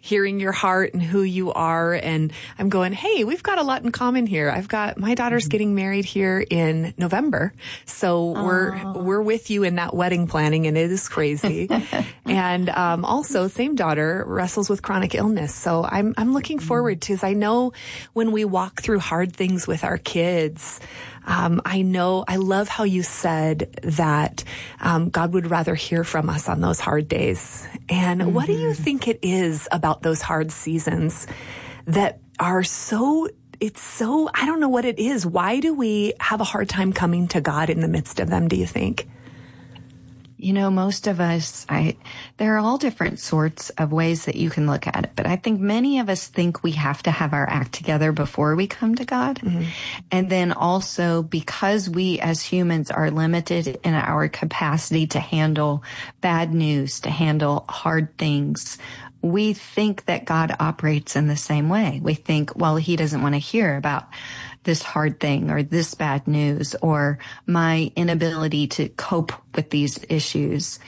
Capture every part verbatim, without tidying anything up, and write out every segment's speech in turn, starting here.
hearing your heart and who you are. And I'm going, hey, we've got a lot in common here. I've got, my daughter's mm-hmm. getting married here in November. So Aww. we're, we're with you in that wedding planning, and it is crazy. And, um, also same daughter wrestles with chronic illness. So I'm, I'm looking mm-hmm. forward to, 'cause I know when we walk through hard things with our kids, Um, I know, I love how you said that um, God would rather hear from us on those hard days. And mm-hmm. what do you think it is about those hard seasons that are so, it's so, I don't know what it is. Why do we have a hard time coming to God in the midst of them, do you think? You know, most of us, I, there are all different sorts of ways that you can look at it, but I think many of us think we have to have our act together before we come to God. Mm-hmm. And then also because we as humans are limited in our capacity to handle bad news, to handle hard things, we think that God operates in the same way. We think, well, he doesn't want to hear about this hard thing or this bad news or my inability to cope with these issues.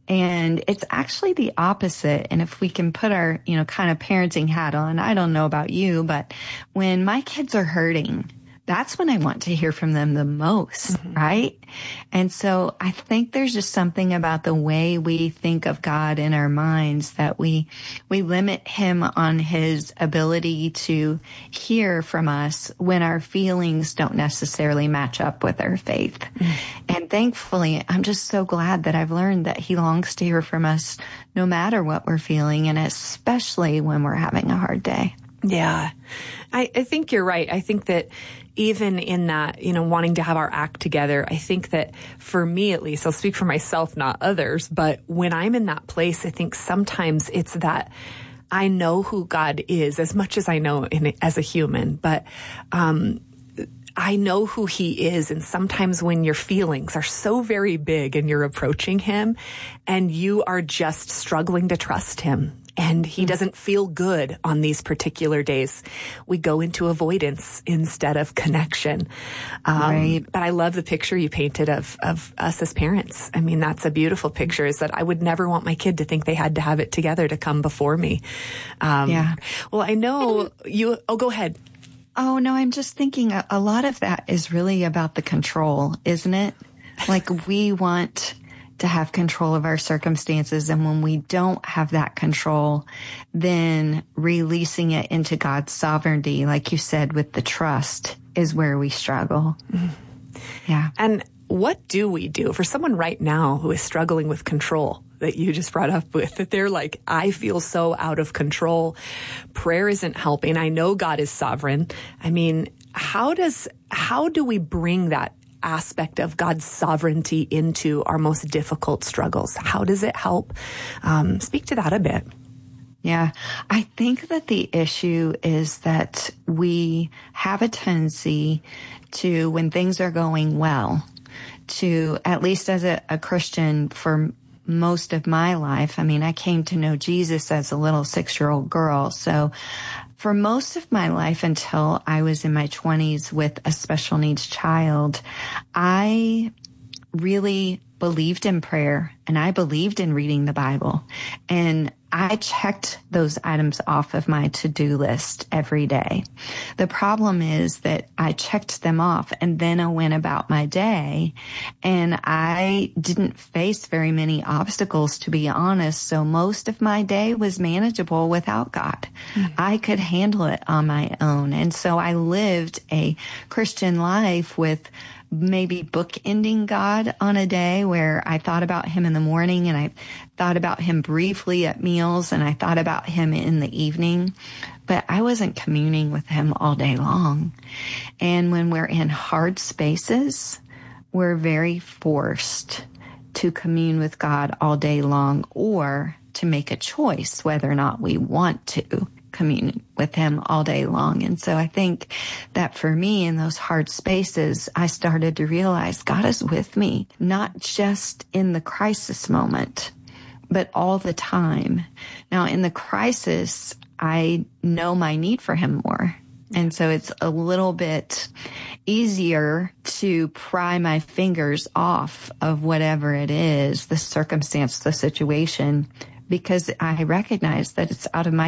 And it's actually the opposite. And if we can put our, you know, kind of parenting hat on, I don't know about you, but when my kids are hurting, that's when I want to hear from them the most, mm-hmm. right? And so I think there's just something about the way we think of God in our minds that we, we limit him on his ability to hear from us when our feelings don't necessarily match up with our faith. Mm-hmm. And thankfully, I'm just so glad that I've learned that he longs to hear from us no matter what we're feeling, and especially when we're having a hard day. Yeah, I, I think you're right. I think that even in that, you know, wanting to have our act together, I think that for me, at least, I'll speak for myself, not others, but when I'm in that place, I think sometimes it's that I know who God is as much as I know in, as a human, but, um, I know who he is. And sometimes when your feelings are so very big and you're approaching him and you are just struggling to trust him, and he doesn't feel good on these particular days, we go into avoidance instead of connection. Um, right. But I love the picture you painted of, of us as parents. I mean, that's a beautiful picture, is that I would never want my kid to think they had to have it together to come before me. Um, yeah. Well, I know you, oh, go ahead. Oh, no, I'm just thinking a, a lot of that is really about the control, isn't it? Like we want to have control of our circumstances. And when we don't have that control, then releasing it into God's sovereignty, like you said, with the trust is where we struggle. Mm-hmm. Yeah. And what do we do for someone right now who is struggling with control that you just brought up with, that they're like, I feel so out of control. Prayer isn't helping. I know God is sovereign. I mean, how does, how do we bring that aspect of God's sovereignty into our most difficult struggles? How does it help? Um, speak to that a bit. Yeah, I think that the issue is that we have a tendency to, when things are going well, to, at least as a, a Christian for most of my life, I mean, I came to know Jesus as a little six-year-old girl, so for most of my life until I was in my twenties with a special needs child, I really believed in prayer and I believed in reading the Bible. And I checked those items off of my to-do list every day. The problem is that I checked them off and then I went about my day and I didn't face very many obstacles, to be honest. So most of my day was manageable without God. Mm-hmm. I could handle it on my own. And so I lived a Christian life with maybe bookending God on a day where I thought about him in the morning and I thought about him briefly at meals and I thought about him in the evening, but I wasn't communing with him all day long. And when we're in hard spaces, we're very forced to commune with God all day long or to make a choice whether or not we want to commune with him all day long. And so I think that for me in those hard spaces, I started to realize God is with me, not just in the crisis moment, but all the time. Now in the crisis, I know my need for him more. And so it's a little bit easier to pry my fingers off of whatever it is, the circumstance, the situation, because I recognize that it's out of my